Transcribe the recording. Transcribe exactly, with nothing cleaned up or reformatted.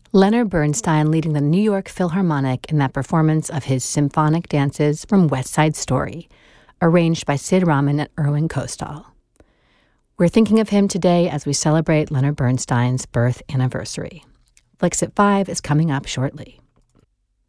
Leonard Bernstein leading the New York Philharmonic in that performance of his symphonic dances from West Side Story, arranged by Sid Rahman and Irwin Kostal. We're thinking of him today as we celebrate Leonard Bernstein's birth anniversary. Flicks at five is coming up shortly.